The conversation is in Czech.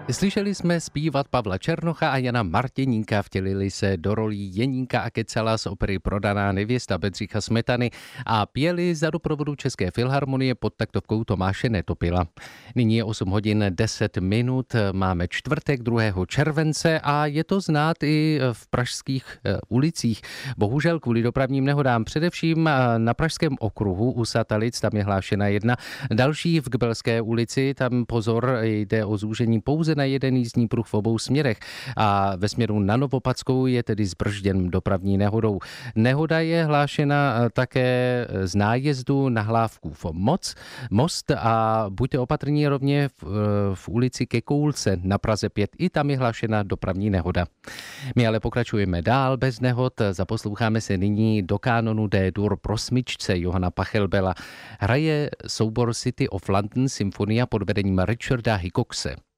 Slyšeli jsme zpívat Pavla Černocha a Jana Martěnínka, vtělili se do rolí Jeníka a Kecela z opery Prodaná nevěsta Bedřicha Smetany a pěli za doprovodu České filharmonie pod taktovkou Tomáše Netopila. Nyní je 8 hodin 10 minut, máme čtvrtek 2. července a je to znát i v pražských ulicích. Bohužel kvůli dopravním nehodám, především na Pražském okruhu u Satelic, tam je hlášena jedna. Další v Kbelské ulici, tam pozor, jde o zúžení pouze na jeden jízdní pruh v obou směrech a ve směru na Novopadskou je tedy zbržděn dopravní nehodou. Nehoda je hlášena také z nájezdu na Hlávkův most a buďte opatrní rovně v ulici ke Koulce na Praze 5. I tam je hlášena dopravní nehoda. My ale pokračujeme dál bez nehod. Zaposloucháme se nyní do kánonu D-dur pro smyčce Johana Pachelbela. Hraje soubor City of London symfonia pod vedením Richarda Hickoxe.